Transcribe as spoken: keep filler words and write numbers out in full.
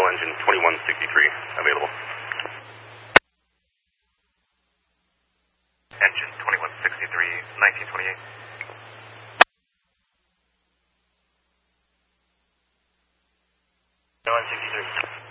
engine twenty-one sixty-three available. Engine twenty-one sixty-three, nineteen twenty-eight. twenty-one sixty-three.